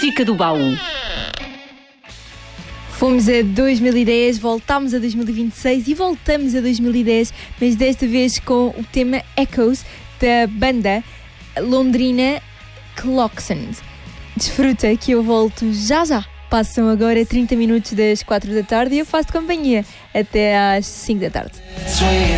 Música do Baú. Fomos a 2010, voltámos a 2026 e voltamos a 2010, mas desta vez com o tema Echoes da banda londrina Clocksons. Desfruta que eu volto já já. Passam agora 30 minutos das 4 da tarde e eu faço companhia até às 5 da tarde.